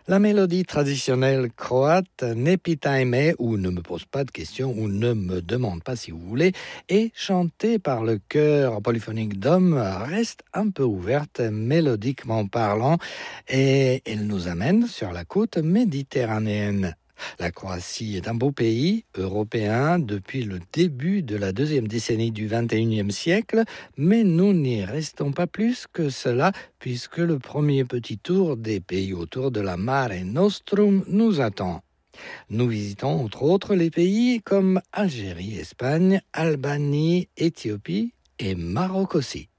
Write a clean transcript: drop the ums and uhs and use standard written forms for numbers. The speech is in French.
La mélodie traditionnelle croate Ne pitaj me, ou ne me pose pas de questions, ou ne me demande pas si vous voulez, et chantée par le chœur polyphonique d'hommes reste un peu ouverte mélodiquement parlant et elle nous amène sur la côte méditerranéenne. La Croatie est un beau pays européen depuis le début de la deuxième décennie du XXIe siècle, mais nous n'y restons pas plus que cela puisque le premier petit tour des pays autour de la Mare Nostrum nous attend. Nous visitons entre autres les pays comme Algérie, Espagne, Albanie, Éthiopie et Maroc aussi.